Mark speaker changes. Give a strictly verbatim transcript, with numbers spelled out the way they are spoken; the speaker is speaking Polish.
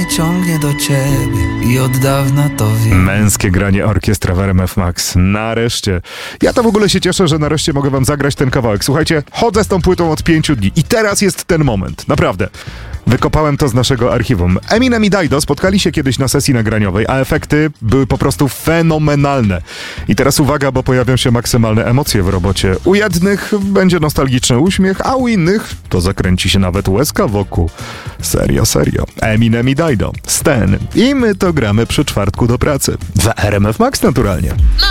Speaker 1: ciągnie do ciebie i od dawna to wiem.
Speaker 2: Męskie granie orkiestra w R M F Max. Nareszcie. Ja to w ogóle się cieszę, że nareszcie mogę wam zagrać ten kawałek. Słuchajcie, chodzę z tą płytą od pięciu dni i teraz jest ten moment. Naprawdę. Wykopałem to z naszego archiwum. Eminem i Dido spotkali się kiedyś na sesji nagraniowej, a efekty były po prostu fenomenalne. I teraz uwaga, bo pojawią się maksymalne emocje w robocie. U jednych będzie nostalgiczny uśmiech, a u innych to zakręci się nawet łezka wokół. Serio, serio. Eminem i Dido. Stan. I my to gramy przy czwartku do pracy. W R M F Max naturalnie.